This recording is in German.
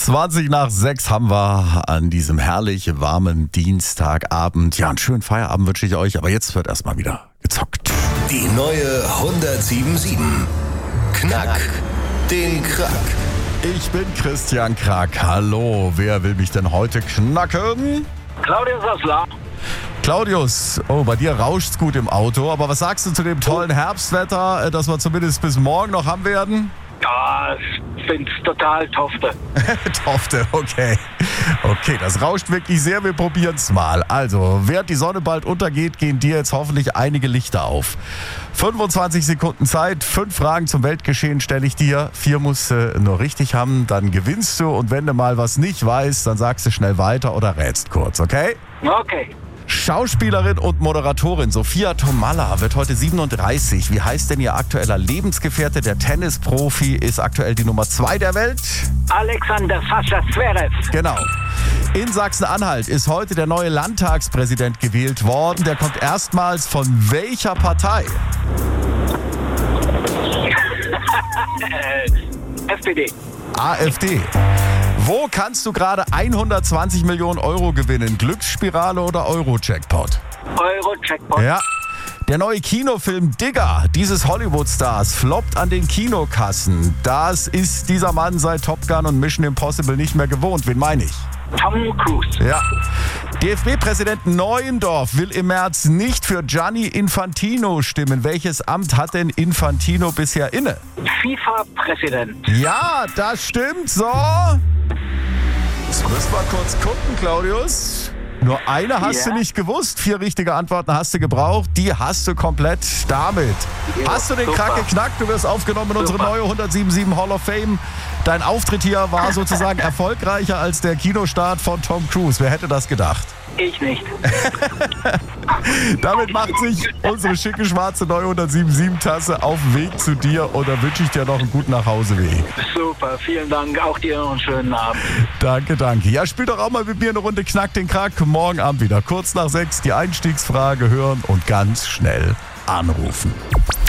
20 nach 6 haben wir an diesem herrlich warmen Dienstagabend. Ja, einen schönen Feierabend wünsche ich euch, aber jetzt wird erstmal wieder gezockt. Die neue 107.7. Knack den Krack. Ich bin Christian Krack. Hallo, wer will mich denn heute knacken? Claudius aus La. Claudius, oh, bei dir rauscht's gut im Auto, aber was sagst du zu dem tollen Herbstwetter, das wir zumindest bis morgen noch haben werden? Ja, ich find's total tofte. Tofte, okay. Okay, das rauscht wirklich sehr, wir probieren's mal. Also, während die Sonne bald untergeht, gehen dir jetzt hoffentlich einige Lichter auf. 25 Sekunden Zeit, 5 Fragen zum Weltgeschehen stelle ich dir. 4 musst du nur richtig haben, dann gewinnst du. Und wenn du mal was nicht weißt, dann sagst du schnell weiter oder rätst kurz, okay? Okay. Schauspielerin und Moderatorin Sophia Tomalla wird heute 37. Wie heißt denn ihr aktueller Lebensgefährte? Der Tennisprofi ist aktuell die Nummer 2 der Welt. Alexander Sascha Zverev. Genau. In Sachsen-Anhalt ist heute der neue Landtagspräsident gewählt worden. Der kommt erstmals von welcher Partei? SPD. AfD. Wo kannst du gerade 120 Millionen Euro gewinnen? Glücksspirale oder Euro-Jackpot? Euro-Jackpot. Ja. Der neue Kinofilm Digger dieses Hollywood-Stars floppt an den Kinokassen. Das ist dieser Mann seit Top Gun und Mission Impossible nicht mehr gewohnt. Wen meine ich? Tom Cruise. Ja. DFB-Präsident Neuendorf will im März nicht für Gianni Infantino stimmen. Welches Amt hat denn Infantino bisher inne? FIFA-Präsident. Ja, das stimmt. So. Jetzt müssen wir kurz gucken, Claudius. Nur eine hast du nicht gewusst. 4 richtige Antworten hast du gebraucht. Die hast du komplett damit. Ja, hast du den super. Krack geknackt? Du wirst aufgenommen in unsere neue 107.7 Hall of Fame. Dein Auftritt hier war sozusagen erfolgreicher als der Kinostart von Tom Cruise. Wer hätte das gedacht? Ich nicht. Damit macht sich unsere schicke schwarze neue 107.7 Tasse auf den Weg zu dir und dann wünsche ich dir noch einen guten Nachhauseweg. Super, vielen Dank. Auch dir noch einen schönen Abend. Danke, danke. Ja, spiel doch auch mal mit mir eine Runde Knack den Krack. Morgen Abend wieder kurz nach 6 die Einstiegsfrage hören und ganz schnell anrufen.